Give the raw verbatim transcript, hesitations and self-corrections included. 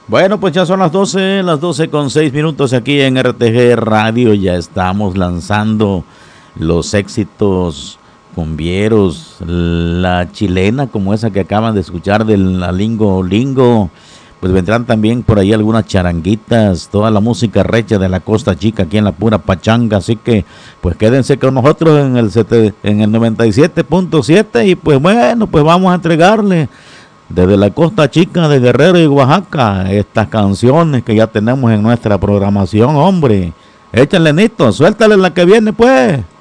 Bueno, pues ya son las doce, las doce con seis minutos aquí en R T G Radio. Ya estamos lanzando los éxitos cumbieros, la chilena como esa que acaban de escuchar de la Lingo Lingo. Pues vendrán también por ahí algunas charanguitas, toda la música recha de la Costa Chica aquí en la pura pachanga. Así que pues quédense con nosotros en el, en el noventa y siete punto siete y pues bueno, pues vamos a entregarle desde la Costa Chica de Guerrero y Oaxaca estas canciones que ya tenemos en nuestra programación, hombre. Échale, Nito, suéltale la que viene pues.